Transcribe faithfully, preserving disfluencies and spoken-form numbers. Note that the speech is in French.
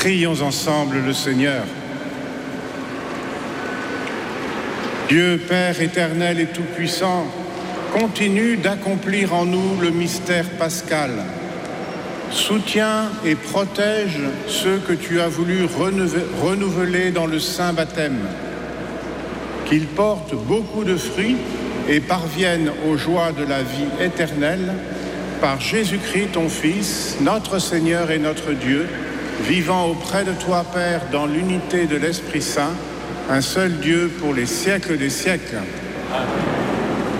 Prions ensemble le Seigneur. Dieu, Père éternel et tout-puissant, continue d'accomplir en nous le mystère pascal. Soutiens et protège ceux que tu as voulu renouveler dans le saint baptême. Qu'ils portent beaucoup de fruits et parviennent aux joies de la vie éternelle par Jésus-Christ, ton Fils, notre Seigneur et notre Dieu, vivant auprès de toi, Père, dans l'unité de l'Esprit Saint, un seul Dieu pour les siècles des siècles. Amen.